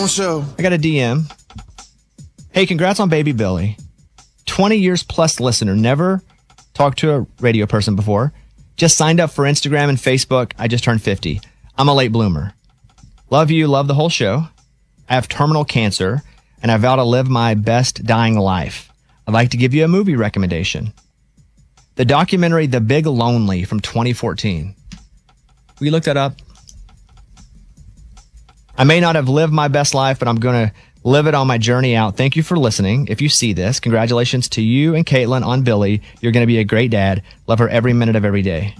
show. I got a DM. Hey, congrats on baby Billy. 20 years plus listener. Never talked to a radio person before. Just signed up for Instagram and Facebook. I just turned 50. I'm a late bloomer. Love you. Love the whole show. I have terminal cancer and I vow to live my best dying life. I'd like to give you a movie recommendation. The documentary The Big Lonely from 2014. We looked that up. I may not have lived my best life, but I'm going to live it on my journey out. Thank you for listening. If you see this, congratulations to you and Caitlin on Billy. You're going to be a great dad. Love her every minute of every day.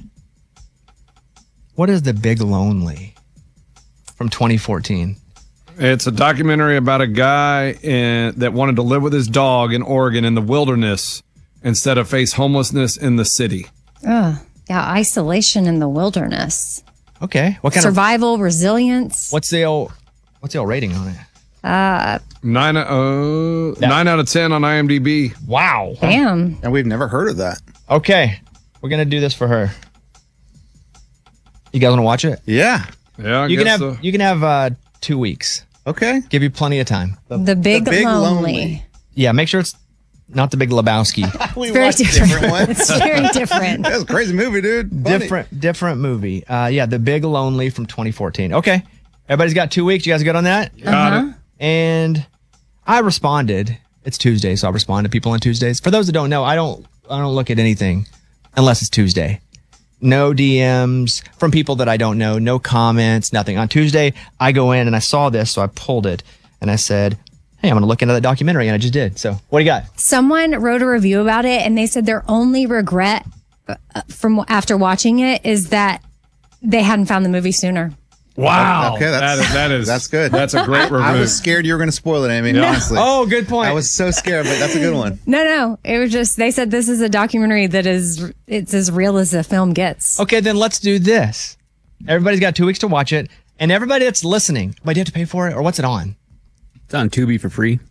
What is The Big Lonely from 2014? It's a documentary about a guy that wanted to live with his dog in Oregon in the wilderness instead of face homelessness in the city. Yeah, isolation in the wilderness. Okay. What kind Survival, resilience. What's the old rating on it? 9 out of 10 on IMDb. Wow. Damn. And we've never heard of that. Okay. We're going to do this for her. You guys want to watch it? Yeah. Yeah, You can have 2 weeks. Okay. Give you plenty of time. The Big Lonely. Yeah, make sure it's not The Big Lebowski. We Very watched different. different ones. It's very different. That was a crazy movie, dude. Funny. Different movie. Yeah, The Big Lonely from 2014. Okay. Everybody's got 2 weeks. You guys good on that? Got it. And I responded. It's Tuesday, so I respond to people on Tuesdays. For those that don't know, I don't look at anything unless it's Tuesday. No DMs from people that I don't know. No comments, nothing. On Tuesday, I go in and I saw this, so I pulled it and I said, hey, I'm going to look into that documentary, and I just did. So what do you got? Someone wrote a review about it, and they said their only regret from after watching it is that they hadn't found the movie sooner. Wow. Okay, that's good. That's a great review. I was scared you were going to spoil it, Amy, honestly. Oh, good point. I was so scared, but that's a good one. No. It was just, they said this is a documentary that it's as real as a film gets. Okay, then let's do this. Everybody's got 2 weeks to watch it, and everybody that's listening, wait, do you have to pay for it, or what's it on? It's on Tubi for free.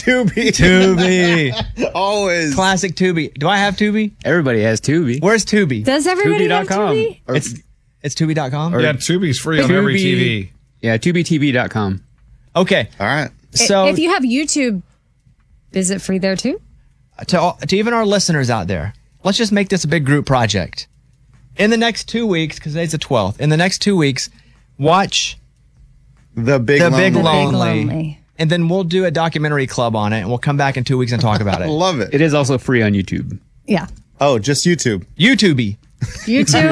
Tubi. Always. Classic Tubi. Do I have Tubi? Everybody has Tubi. Where's Tubi? Does everybody have Tubi.com. Tubi? It's Tubi.com? Yeah, Tubi's free on every TV. Yeah, TubiTV.com. Okay. All right. So If you have YouTube, is it free there too? to even our listeners out there, let's just make this a big group project. In the next 2 weeks, because today's the 12th, in the next 2 weeks, watch The Big The Big Lonely. Lonely. And then we'll do a documentary club on it, and we'll come back in 2 weeks and talk about I it. love it. It is also free on YouTube. Yeah. Oh, just YouTube. YouTube. YouTube.